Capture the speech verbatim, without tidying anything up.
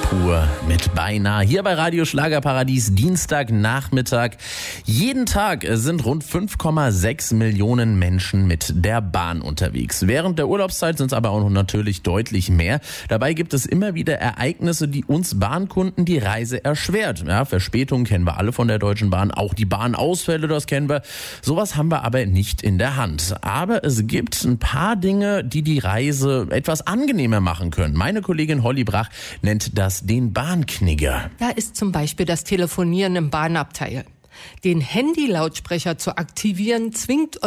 pur mit Beinahe. Hier bei Radio Schlagerparadies, Dienstagnachmittag. Jeden Tag sind rund fünf Komma sechs Millionen Menschen mit der Bahn unterwegs. Während der Urlaubszeit sind es aber auch natürlich deutlich mehr. Dabei gibt es immer wieder Ereignisse, die uns Bahnkunden die Reise erschwert. Ja, Verspätungen kennen wir alle von der Deutschen Bahn, auch die Bahnausfälle, das kennen wir. Sowas haben wir aber nicht in der Hand. Aber es gibt ein paar Dinge, die die Reise etwas angenehmer machen können. Meine Kollegin Holly Brach nennt das den Bahnknigger. Da ist zum Beispiel das Telefonieren im Bahnabteil. Den Handy-Lautsprecher zu aktivieren zwingt